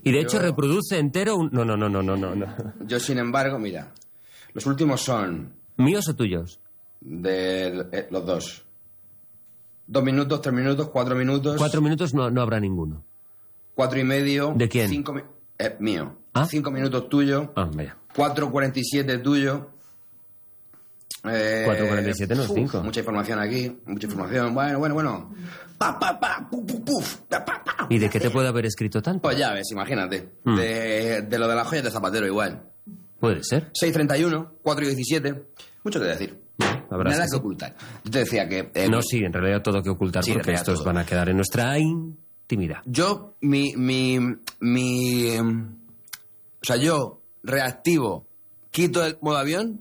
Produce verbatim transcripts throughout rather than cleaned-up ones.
Y de hecho yo... reproduce entero un... No, no, no, no, no, no. Yo, sin embargo, mira, los últimos son... ¿Míos o tuyos? De eh, los dos. Dos minutos, tres minutos, cuatro minutos... Cuatro minutos no, no habrá ninguno. Cuatro y medio... ¿De quién? Cinco... Eh, mío. ¿Ah? Cinco minutos tuyo. Ah, vaya. Cuatro cuarenta y siete tuyo. Eh, cuatro cuarenta y siete no es cinco. Mucha información aquí, mucha información. Bueno, bueno, bueno. Pa, pa, pa, puf, puf, puf, pa, pa, pa. ¿Y de qué te puede haber escrito tanto? Pues ya ves, imagínate. Mm. De, de lo de las joyas de Zapatero igual. Puede ser. seis treinta y uno, cuatro diecisiete. Mucho que decir. No, Nada que que sí. ocultar. Yo te decía que... Eh, No, sí, en realidad todo que ocultar, sí, porque estos todo. van a quedar en nuestra intimidad. Yo, mi, mi, mi... O sea, yo reactivo, quito el modo avión,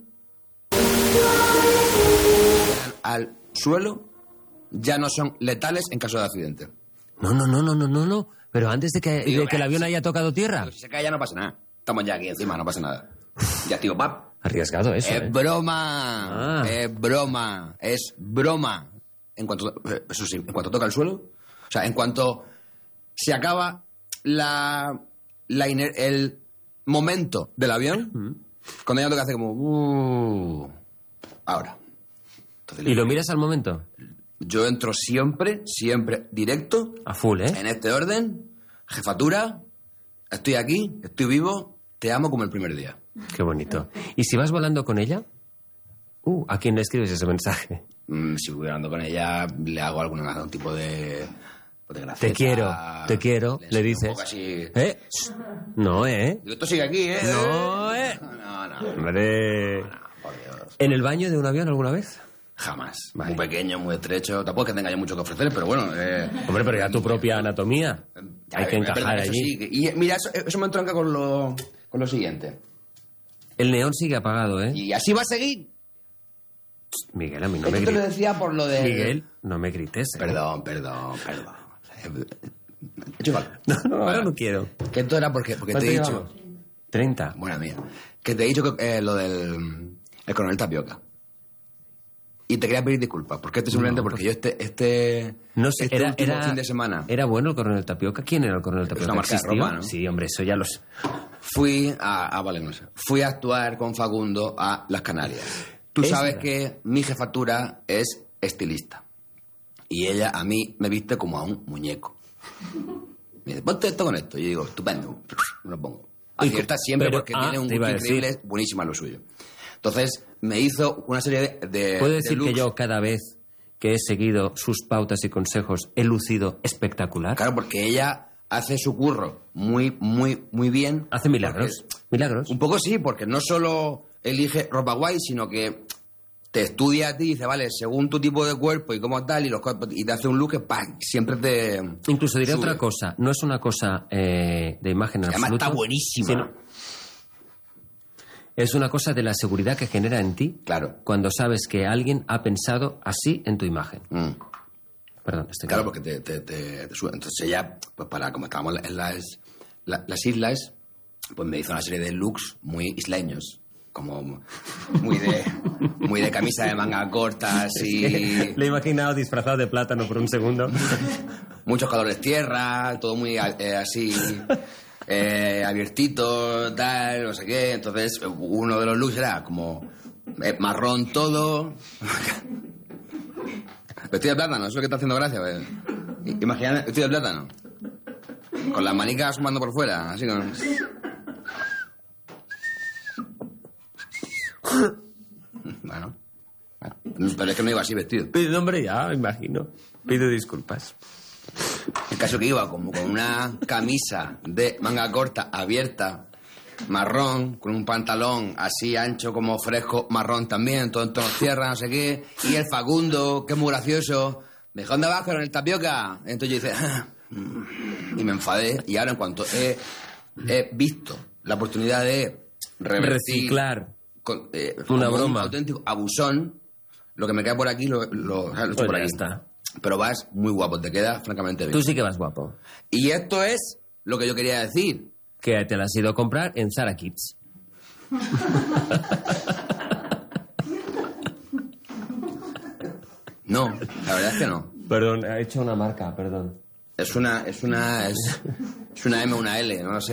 al suelo, ya no son letales en caso de accidente. No, no, no, no, no, no, no. Pero antes de que, Digo, de que el avión haya tocado tierra. Digo, si se cae ya no pasa nada. Estamos ya aquí encima, no pasa nada. Ya, tío, pap. Arriesgado eso, Es ¿eh? broma. Ah. Es broma. Es broma. En cuanto, eso sí, en cuanto toca el suelo. O sea, en cuanto se acaba la, la iner- el momento del avión, Mm. cuando ya lo que hace como... Uh, ahora. Entonces, ¿Y lo miras al momento? yo entro siempre, siempre directo, A full, ¿eh? en este orden. Jefatura, estoy aquí, estoy vivo, te amo como el primer día. Qué bonito. ¿Y si vas volando con ella? Uh, ¿a quién le escribes ese mensaje? Mm, si voy hablando con ella, le hago algún, algún tipo de... de gracieta. Te quiero, te quiero, le enseño un dices. poco así. ¿Eh? No, ¿eh? Digo, esto sigue aquí, ¿eh? No, ¿eh? No, no. Hombre. Por Dios. ¿En el baño de un avión alguna vez? Jamás. Vale. Muy pequeño, muy estrecho. Tampoco es que tenga yo mucho que ofrecer, pero bueno... Eh, Hombre, pero ya tu propia anatomía. ya, Hay que eh, encajar eso allí. sí, que- y mira, eso, eso me entronca con lo, con lo siguiente. El neón sigue apagado, ¿eh? Y así va a seguir. Miguel, a mí no me Esto te lo grites. decía por lo de... Miguel, no me grites. ¿eh? Perdón, perdón, perdón. He hecho mal. No, no, ahora no quiero. Que esto era porque, porque te he ¿Cuánto dicho... llevamos? treinta. Buena mía. Que te he dicho que, eh, lo del el coronel Tapioca. Y te quería pedir disculpas, porque este simplemente No, porque yo este este, No sé, este era, último era, fin de semana ¿Era bueno el coronel Tapioca? ¿Quién era el coronel Tapioca? una marca de ¿Existió? ropa, ¿no? Sí, hombre, eso ya los... fui a, a vale, no sé. Fui a actuar con Facundo a Las Canarias. Tú Es sabes verdad. que mi jefatura es estilista. Y ella a mí me viste como a un muñeco. Me dice, ponte esto con esto. Y yo digo, estupendo. Me lo pongo. Acierta siempre pero- porque ah, tiene un te iba gusto a decir. increíble, es buenísima lo suyo. Entonces, me hizo una serie de... de ¿Puedo de decir que looks. yo cada vez que he seguido sus pautas y consejos he lucido espectacular? Claro, porque ella hace su curro muy, muy, muy bien. Hace milagros. Milagros. Un poco sí, porque no solo elige ropa guay, sino que te estudia a ti y dice, vale, según tu tipo de cuerpo y cómo tal, y los cuerpos, y te hace un look que pa, siempre te... Incluso diré sube. otra cosa. No es una cosa eh, de imagen en Además absoluto. está buenísima. sino- es una cosa de la seguridad que genera en ti Claro. cuando sabes que alguien ha pensado así en tu imagen. Mm. Perdón, estoy Claro, porque te, te, te, te sube. Entonces ella, pues para, como estábamos en las, la- las islas, pues me hizo una serie de looks muy isleños. Como muy de, muy de camisa de manga corta, así... Le he imaginado disfrazado de plátano por un segundo. Muchos colores tierra, todo muy eh, así eh, abiertito, tal, no sé qué. Entonces, uno de los looks era como eh, marrón todo. Vestido de plátano, eso es lo que está haciendo gracia. Pues. Imagínate, vestido de plátano. Con las manicas asomando por fuera, así con... Bueno, bueno, pero es que no iba así vestido. Pero, hombre, ya, me imagino. Pido disculpas. El caso que iba como con una camisa de manga corta abierta, marrón, con un pantalón así ancho como fresco, marrón también, todo en tonos tierra, no sé qué. Y el Facundo, que es muy gracioso, me dijo, ¿dónde vas con el Tapioca? Entonces yo dije, y me enfadé. Y ahora en cuanto he, he visto la oportunidad de revertir, Reciclar. con, eh, Una como broma. un auténtico abusón, lo que me queda por aquí lo, lo, o sea, lo echo Pues por ya aquí. está. Pero vas muy guapo, te queda francamente bien. Tú sí que vas guapo. Y esto es lo que yo quería decir. Que te la has ido a comprar en Zara Kids. No, la verdad es que no. Perdón, he hecho una marca, perdón. Es una, es una, es, es una M, una L, no lo sé.